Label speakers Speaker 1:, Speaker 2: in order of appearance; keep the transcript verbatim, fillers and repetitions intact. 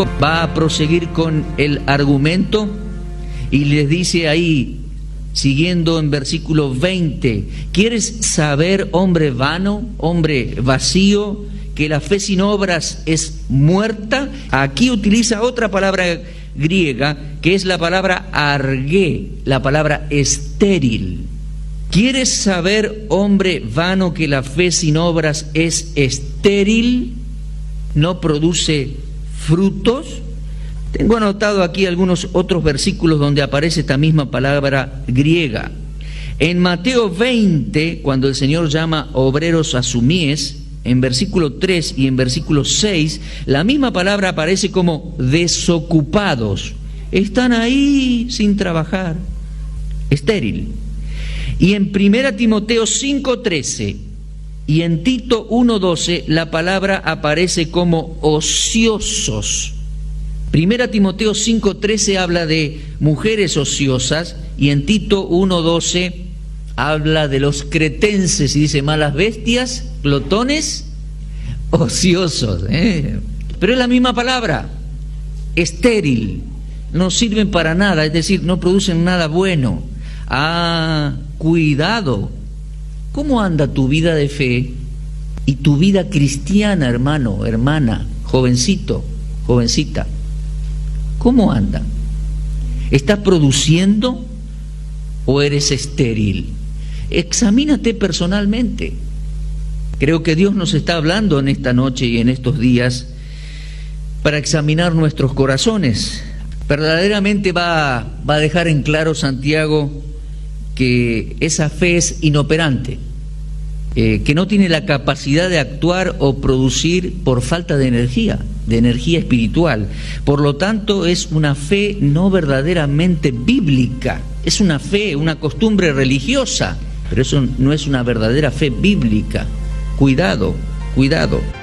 Speaker 1: va a proseguir con el argumento y les dice ahí, siguiendo en versículo veinte, ¿quieres saber, hombre vano, hombre vacío, que la fe sin obras es muerta? Aquí utiliza otra palabra griega, que es la palabra argé, la palabra estéril. ¿Quieres saber, hombre vano, que la fe sin obras es estéril? ¿No produce frutos? Tengo anotado aquí algunos otros versículos donde aparece esta misma palabra griega. En Mateo veinte, cuando el Señor llama obreros a su mies, en versículo tres y en versículo seis, la misma palabra aparece como desocupados. Están ahí sin trabajar, estéril. Y en primera Timoteo cinco trece y en Tito uno doce la palabra aparece como ociosos. Primera Timoteo cinco trece habla de mujeres ociosas y en Tito uno doce habla de los cretenses y dice malas bestias, glotones, ociosos. ¿eh? Pero es la misma palabra, estéril, no sirven para nada, es decir, no producen nada bueno. Ah, cuidado. ¿Cómo anda tu vida de fe y tu vida cristiana, hermano, hermana, jovencito, jovencita? ¿Cómo anda? ¿Estás produciendo o eres estéril? Examínate personalmente. Creo que Dios nos está hablando en esta noche y en estos días para examinar nuestros corazones. Verdaderamente va, va a dejar en claro Santiago que esa fe es inoperante, eh, que no tiene la capacidad de actuar o producir por falta de energía, de energía espiritual. Por lo tanto, es una fe no verdaderamente bíblica, es una fe, una costumbre religiosa, pero eso no es una verdadera fe bíblica. Cuidado, cuidado.